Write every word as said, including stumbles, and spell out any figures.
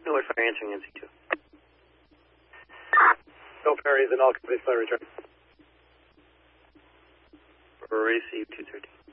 Miller Fire answering N C two. Bill Perry is an all company flight return. Receive two thirteen.